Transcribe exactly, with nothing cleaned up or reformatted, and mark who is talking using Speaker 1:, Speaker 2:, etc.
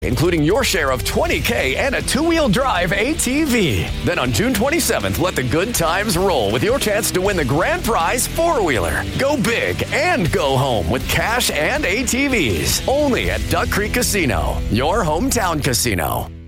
Speaker 1: including your share of twenty K and a two-wheel drive A T V. Then on June twenty-seventh, let the good times roll with your chance to win the grand prize four-wheeler. Go big and go home with cash and A T Vs. Only at Duck Creek Casino, your hometown casino.